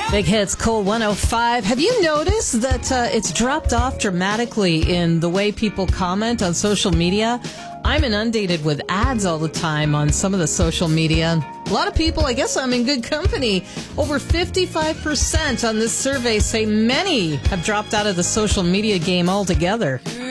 Big Hits, Cold 105. Have you noticed that it's dropped off dramatically in the way people comment on social media? I'm inundated with ads all the time on some of the social media. A lot of people, I guess I'm in good company. Over 55% on this survey say many have dropped out of the social media game altogether.